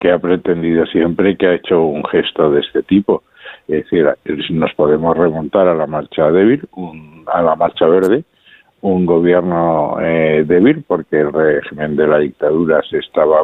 que ha pretendido siempre y que ha hecho un gesto de este tipo. Es decir, nos podemos remontar a la marcha débil, a la marcha verde, un gobierno débil porque el régimen de la dictadura se estaba